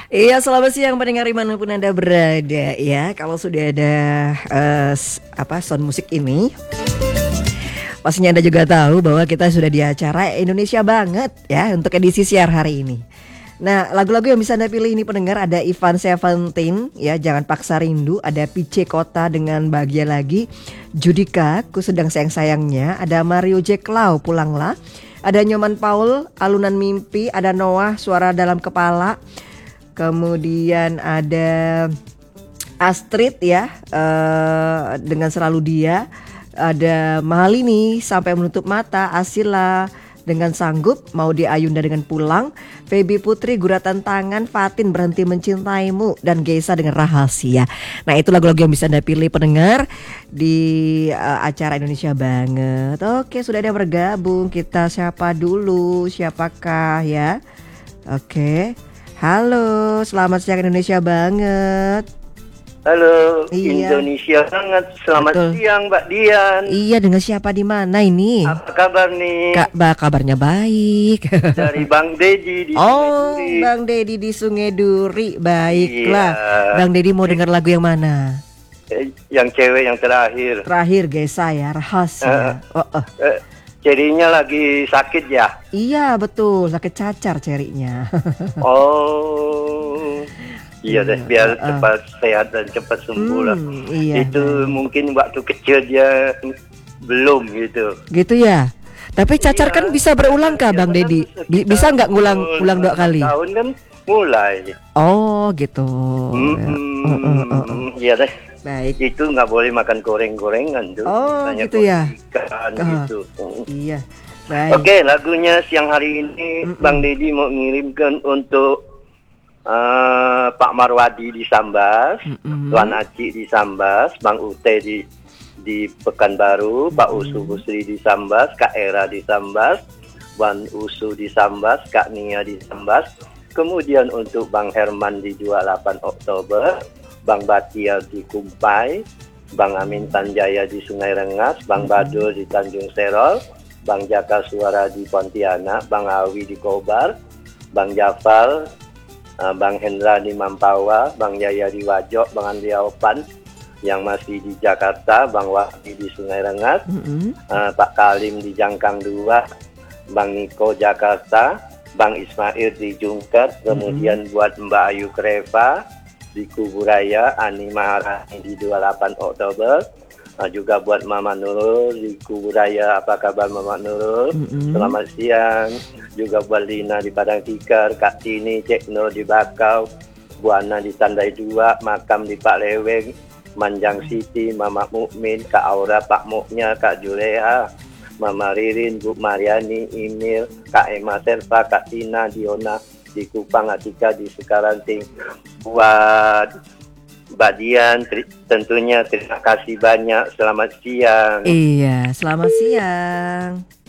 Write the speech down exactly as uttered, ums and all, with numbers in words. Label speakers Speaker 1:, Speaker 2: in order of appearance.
Speaker 1: Iya, selamat siang pendengar dimanapun Anda berada ya. Kalau sudah ada eh, s- apa sound musik ini, pastinya Anda juga tahu bahwa kita sudah di acara Indonesia banget ya untuk edisi siar hari ini. Nah, lagu-lagu yang bisa Anda pilih ini pendengar ada Ivan Seventeen ya, Jangan Paksa Rindu, ada P C Kota dengan Bahagia Lagi, Judika, Ku Sedang Sayang-sayangnya, ada Mario J. Clow, Pulanglah, ada Nyoman Paul, Alunan Mimpi, ada Noah, Suara Dalam Kepala, kemudian ada Astrid ya, eh, dengan Selalu Dia, ada Mahalini, Sampai Menutup Mata, Asila dengan Sanggup, Maudy Ayunda dengan Pulang, Feby Putri Guratan Tangan, Fatin Berhenti Mencintaimu, dan Geisa dengan Rahasia. Nah, itu lagu-lagu yang bisa Anda pilih pendengar di eh, acara Indonesia Banget. Oke, sudah ada yang bergabung. Kita siapa dulu? Siapakah ya? Oke. Halo, selamat siang Indonesia Banget.
Speaker 2: Halo,
Speaker 1: Iya,
Speaker 2: Indonesia banget. Selamat
Speaker 1: betul.
Speaker 2: siang, Mbak Dian.
Speaker 1: Iya, dengan siapa di mana ini?
Speaker 2: Apa kabar nih?
Speaker 1: Kak, ba, kabarnya baik.
Speaker 2: Dari Bang Dedi di Sungai
Speaker 1: Oh,
Speaker 2: Duri.
Speaker 1: Bang Dedi di Sungai Duri.
Speaker 2: Iya,
Speaker 1: Baiklah. Bang Dedi mau dengar lagu yang mana?
Speaker 2: eh, yang cewek yang terakhir.
Speaker 1: Terakhir guys saya
Speaker 2: Eh,
Speaker 1: Rahasia. Oh, oh.
Speaker 2: eh, Jadinya lagi sakit ya?
Speaker 1: Iya, betul. Sakit cacar cerinya.
Speaker 2: Oh, iya deh,
Speaker 1: Iya,
Speaker 2: biar
Speaker 1: uh, uh.
Speaker 2: cepat sehat dan cepat sembuh lah.
Speaker 1: Hmm, iya.
Speaker 2: Itu
Speaker 1: Baik.
Speaker 2: mungkin waktu kecil dia belum gitu.
Speaker 1: Gitu ya. Tapi cacar
Speaker 2: Iya,
Speaker 1: kan bisa berulang kah Bang
Speaker 2: biasanya
Speaker 1: Dedi? Bi-
Speaker 2: sekitar
Speaker 1: Bisa nggak ngulang
Speaker 2: umur
Speaker 1: ulang dua
Speaker 2: enam
Speaker 1: kali?
Speaker 2: tahun kan mulai.
Speaker 1: Oh gitu. Ya. Uh, uh, uh, uh.
Speaker 2: Hmm, iya deh.
Speaker 1: Baik.
Speaker 2: Itu nggak boleh makan goreng-gorengan tuh.
Speaker 1: Oh
Speaker 2: Misalnya
Speaker 1: gitu ya.
Speaker 2: ikan
Speaker 1: Uh,
Speaker 2: gitu. Hmm.
Speaker 1: iya. Baik.
Speaker 2: Oke, lagunya siang hari ini
Speaker 1: Mm-mm.
Speaker 2: Bang Dedi mau ngirimkan untuk eh, Pak Marwadi di Sambas,
Speaker 1: Mm-mm.
Speaker 2: Tuan Aci di Sambas, Bang Ute di di Pekanbaru, Pak Usu Busri di Sambas, Kak Era di Sambas, Bang Usu di Sambas, Kak Nia di Sambas. Kemudian untuk Bang Herman di dua puluh delapan Oktober, Bang Batia di Kumpai, Bang Amin Tanjaya di Sungai Rengas, Bang Badul di Tanjung Serol, Bang Jaka Suara di Pontianak, Bang Awi di Kobar, Bang Jafal, uh, Bang Hendra di Mampawa, Bang Yaya di Wajok, Bang Andri Opan yang masih di Jakarta, Bang Wahdi di Sungai Rengas,
Speaker 1: Mm-mm.
Speaker 2: uh, Pak Kalim di Jangkang dua, Bang Niko Jakarta, Bang Ismail di Jungkat, kemudian buat Mbak Ayu Kreva di Kuburaya, Ani Maharani di dua puluh delapan Oktober, uh, juga buat Mama Nurul di Kuburaya. Apa kabar Mama Nurul?
Speaker 1: Mm-mm.
Speaker 2: Selamat siang. Juga buat Lina di Padang Tikar, Kak Tini, Cek Nur di Bakau, Bu Ana di Tandai dua, Makam di Pak Leweng, Manjang Siti, Mama Mukmin, Kak Aura, Pak Muknya, Kak Juleha, Mama Ririn, Bu Mariani, Emil, Kak Emma Serva, Kak Tina, Diona di Kupang, Atika di Sekaranting. Buat Mbak Dian, ter- tentunya terima kasih banyak. Selamat siang.
Speaker 1: Iya, selamat siang.